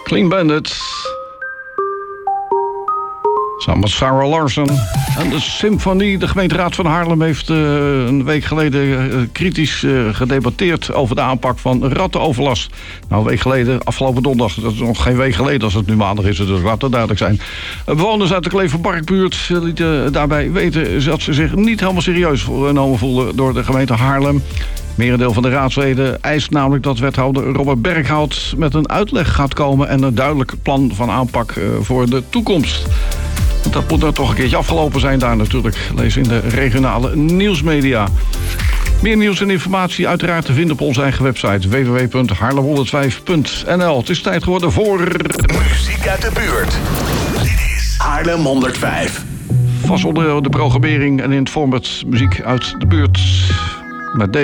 Clean Bandit. Samen met Sarah Larsen. En de symfonie. De gemeenteraad van Haarlem heeft een week geleden kritisch gedebatteerd over de aanpak van rattenoverlast. Nou, een week geleden, afgelopen donderdag, dat is nog geen week geleden als het nu maandag is, dus laat dat duidelijk zijn. Bewoners uit de Kleverparkbuurt lieten daarbij weten dat ze zich niet helemaal serieus genomen voelden door de gemeente Haarlem. Merendeel van de raadsleden eist namelijk dat wethouder Robert Berghout met een uitleg gaat komen en een duidelijk plan van aanpak voor de toekomst. Dat moet dan toch een keertje afgelopen zijn daar natuurlijk. Lees in de regionale nieuwsmedia. Meer nieuws en informatie uiteraard te vinden op onze eigen website www.haarlem105.nl. Het is tijd geworden voor... Muziek uit de buurt. Dit is Haarlem 105. Vast onder de programmering en in het format muziek uit de buurt. Met deze